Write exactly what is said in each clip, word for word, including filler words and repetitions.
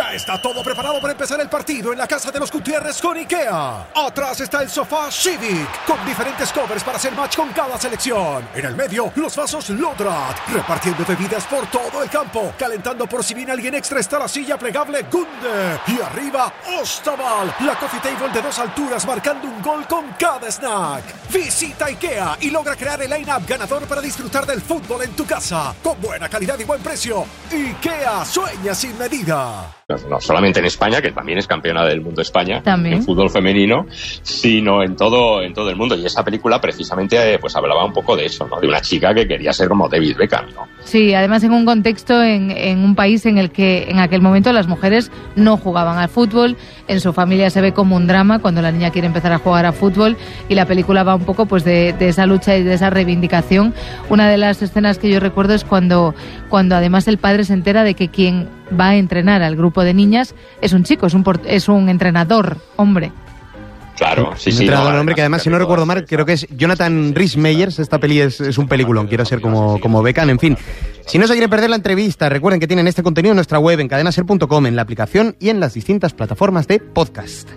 Ya está todo preparado para empezar el partido en la casa de los Gutiérrez con IKEA. Atrás está el sofá Civic, con diferentes covers para hacer match con cada selección. En el medio, los vasos Lodrat, repartiendo bebidas por todo el campo. Calentando por si viene alguien extra está la silla plegable Gunde. Y arriba, Ostaval, la coffee table de dos alturas marcando un gol con cada snack. Visita IKEA y logra crear el line-up ganador para disfrutar del fútbol en tu casa. Con buena calidad y buen precio. IKEA, sueña sin medida. No, no solamente en España, que también es campeona del mundo España, ¿También? en fútbol femenino, sino en todo en todo el mundo. Y esa película precisamente pues hablaba un poco de eso, ¿no? De una chica que quería ser como David Beckham, ¿no? Sí, además en un contexto, en, en un país en el que en aquel momento las mujeres no jugaban al fútbol. En su familia se ve como un drama cuando la niña quiere empezar a jugar a fútbol, y la película va un poco pues de, de esa lucha y de esa reivindicación. Una de las escenas que yo recuerdo es cuando, cuando además el padre se entera de que quien va a entrenar al grupo de niñas es un chico, es un, port- es un entrenador, hombre. Claro, sí, un sí. entrenador, No, hombre, que además, si no recuerdo mal, creo que es Jonathan Rhys-Meyers. Esta peli es, es un peliculón, quiero ser como, como Beckham, en fin. Si no se quiere perder la entrevista, recuerden que tienen este contenido en nuestra web, en cadena ser punto com, en la aplicación y en las distintas plataformas de podcast.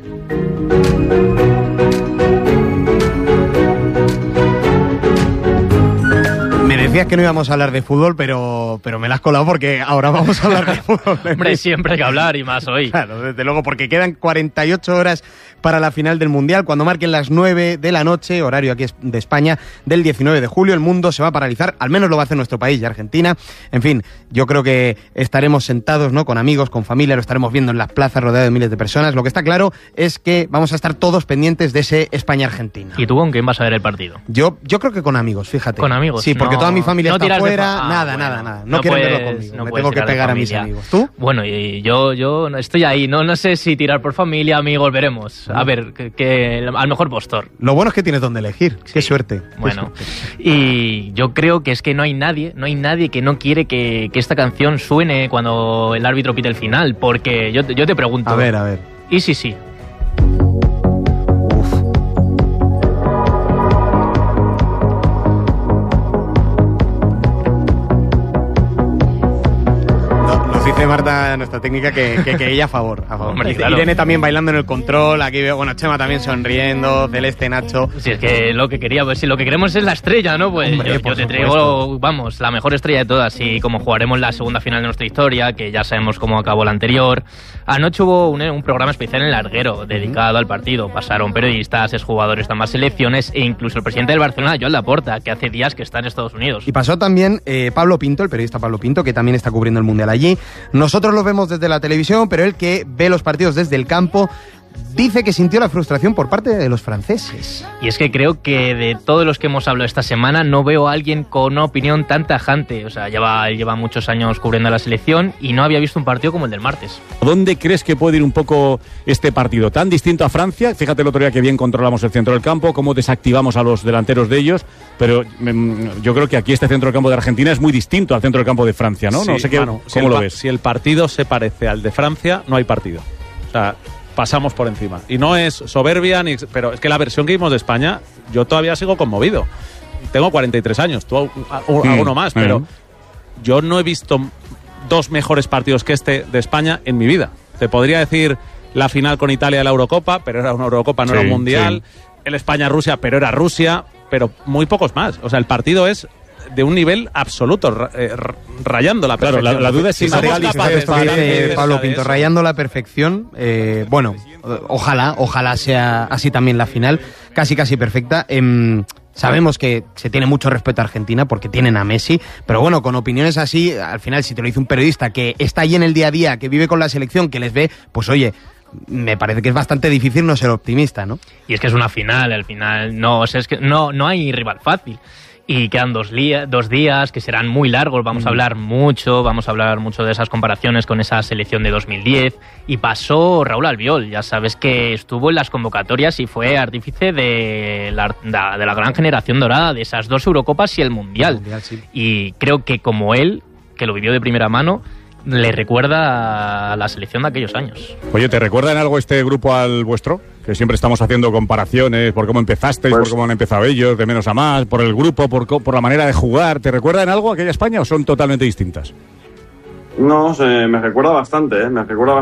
Me decías que no íbamos a hablar de fútbol, pero, pero me la has colado porque ahora vamos a hablar de fútbol. Hombre, siempre hay que hablar, y más hoy. Claro, desde luego, porque quedan cuarenta y ocho horas para la final del Mundial. Cuando marquen las nueve de la noche, horario aquí de España, del diecinueve de julio, el mundo se va a paralizar. Al menos lo va a hacer nuestro país y Argentina. En fin, yo creo que estaremos sentados, ¿no?, con amigos, con familia, lo estaremos viendo en las plazas rodeado de miles de personas. Lo que está claro es que vamos a estar todos pendientes de ese España-Argentina. ¿Y tú con quién vas a ver el partido? Yo, yo creo que con amigos, fíjate. ¿Con amigos? Sí, porque no, toda mi familia no está tiras de fuera. fa- ah, nada, bueno, nada, nada. No, no quieren puedes, verlo conmigo. no Me puedes tengo que tirar de pegar a mis familia. amigos. ¿Tú? Bueno, y yo, yo estoy ahí. No, no sé si tirar por familia, amigos, veremos. A ver, que, que al mejor postor. Lo bueno es que tienes donde elegir. Sí. Qué suerte. Qué Bueno, suerte. y yo creo que es que no hay nadie, no hay nadie que no quiere que, que esta canción suene cuando el árbitro pite el final, porque yo, te- yo te pregunto... A ver, a ver. ¿Y sí, sí? No, nos dice Marta, nuestra técnica, que, que, que ella a favor. A favor. Hombre, Dice, claro. Irene también bailando en el control. Aquí veo, bueno, Chema también sonriendo. Celeste, Nacho. Si es que lo que quería, pues si lo que queremos es la estrella, ¿no? Pues Hombre, yo, por yo te supuesto. traigo, vamos, la mejor estrella de todas. Y como jugaremos la segunda final de nuestra historia, que ya sabemos cómo acabó la anterior. Anoche hubo un, un programa especial en el Larguero, dedicado al partido. Pasaron periodistas, exjugadores de ambas selecciones, e incluso el presidente del Barcelona, Joan Laporta, que hace días que está en Estados Unidos. Y pasó también eh, Pablo Pinto, el periodista Pablo Pinto, que también está cubriendo el Mundial allí. Nosotros lo vemos desde la televisión, pero él, que ve los partidos desde el campo, dice que sintió la frustración por parte de los franceses. Y es que creo que de todos los que hemos hablado esta semana no veo a alguien con una opinión tan tajante. O sea, lleva, lleva muchos años cubriendo la selección y no había visto un partido como el del martes. ¿Dónde crees que puede ir un poco este partido? Tan distinto a Francia, fíjate el otro día que bien controlamos el centro del campo, cómo desactivamos a los delanteros de ellos, pero mm, yo creo que aquí este centro del campo de Argentina es muy distinto al centro del campo de Francia, ¿no? Sí, no sé qué, Manu, si ¿cómo el lo pa- ves? Si el partido se parece al de Francia, no hay partido. O sea, pasamos por encima. Y no es soberbia, ni, pero es que la versión que vimos de España, yo todavía sigo conmovido. Tengo cuarenta y tres años, tú a- a- alguno más, pero Mm. yo no he visto dos mejores partidos que este de España en mi vida. Te podría decir la final con Italia de la Eurocopa, pero era una Eurocopa, no Sí, era un Mundial. sí. El España-Rusia, pero era Rusia, pero muy pocos más. O sea, el partido es de un nivel absoluto, ra- eh, r- rayando la Claro, perfección. la- la duda es si somos Margal dice capaces Esto que de- dice de- Pablo de Pinto, eso. rayando la perfección. Eh, bueno, eh, ojalá, ojalá sea así también la final, casi casi perfecta. Em, sabemos que se tiene mucho respeto a Argentina porque tienen a Messi, pero bueno, con opiniones así, al final, si te lo dice un periodista que está ahí en el día a día, que vive con la selección, que les ve, pues oye, me parece que es bastante difícil no ser optimista, ¿no? Y es que es una final, al final no, o sea, es que no, no hay rival fácil. Y quedan dos, lía- dos días que serán muy largos, vamos a hablar mucho, vamos a hablar mucho de esas comparaciones con esa selección de dos mil diez. Y pasó Raúl Albiol, ya sabes que estuvo en las convocatorias y fue artífice de la, de la gran generación dorada, de esas dos Eurocopas y el Mundial. El Mundial, sí. Y creo que como él, que lo vivió de primera mano, le recuerda a la selección de aquellos años. Oye, ¿te recuerda en algo este grupo al vuestro? Que siempre estamos haciendo comparaciones por cómo empezasteis, Pues- por cómo han empezado ellos, de menos a más, por el grupo, por, co- por la manera de jugar. ¿Te recuerda en algo aquella España o son totalmente distintas? No, se, me recuerda bastante, ¿eh? Me recuerda